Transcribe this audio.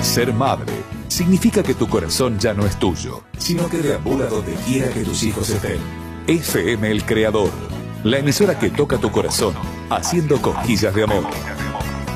Ser madre significa que tu corazón ya no es tuyo, sino que deambula donde quiera que tus hijos estén. FM El Creador, la emisora que toca tu corazón, haciendo cosquillas de amor.